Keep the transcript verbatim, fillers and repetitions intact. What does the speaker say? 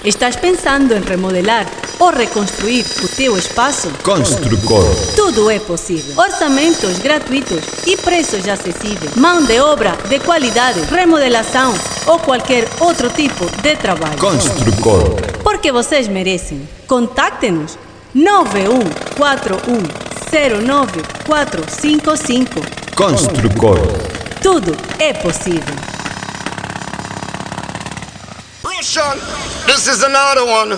Estás pensando em remodelar ou reconstruir o teu espaço? Construcor. Tudo é possível. Orçamentos gratuitos e preços acessíveis. Mão de obra de qualidade, remodelação ou qualquer outro tipo de trabalho. Construcor. Porque vocês merecem. Contacte-nos nove um quatro um zero nove quatro cinco cinco. Construcor. Tudo é possível. This is another one.